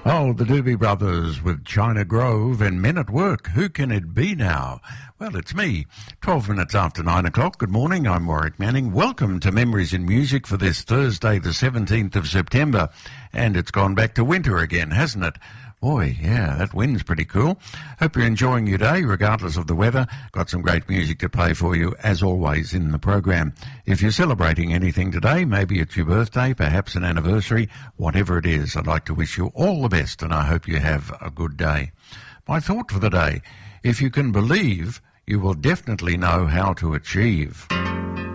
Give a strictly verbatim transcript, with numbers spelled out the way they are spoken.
Oh, the Doobie Brothers with China Grove and Men at Work. Who can it be now? Well, it's me. Twelve minutes after nine o'clock. Good morning. I'm Warwick Manning. Welcome to Memories in Music for this Thursday, the seventeenth of September. And it's gone back to winter again, hasn't it? Boy, yeah, that wind's pretty cool. Hope you're enjoying your day, regardless of the weather. Got some great music to play for you, as always, in the program. If you're celebrating anything today, maybe it's your birthday, perhaps an anniversary, whatever it is, I'd like to wish you all the best, and I hope you have a good day. My thought for the day, if you can believe, you will definitely know how to achieve.